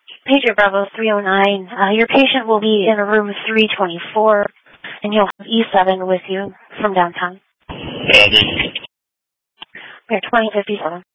Pager Bravo 309. Your patient will be in room 324, and you'll have E7 with you from downtown. Roger. We're 2057.